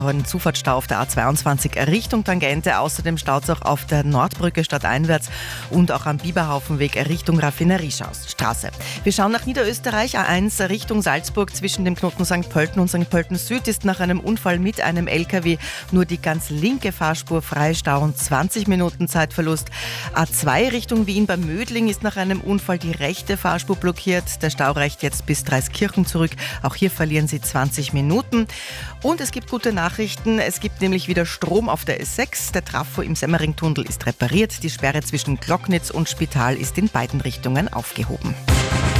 Ein Zufahrtsstau auf der A22 Richtung Tangente. Außerdem staut es auch auf der Nordbrücke stadteinwärts und auch am Biberhaufenweg Richtung Raffineriestraße. Wir schauen nach Niederösterreich. A1 Richtung Salzburg zwischen dem Knoten St. Pölten und St. Pölten Süd ist nach einem Unfall mit einem LKW nur die ganz linke Fahrspur frei. Stau und 20 Minuten Zeitverlust. A2 Richtung Wien bei Mödling ist nach einem Unfall die rechte Fahrspur blockiert. Der Stau reicht jetzt bis Dreiskirchen zurück. Auch hier verlieren Sie 20 Minuten. Und es gibt gute Nachrichten. Es gibt nämlich wieder Strom auf der S6. Der Trafo im Semmeringtunnel ist repariert. Die Sperre zwischen Glocknitz und Spital ist in beiden Richtungen aufgehoben.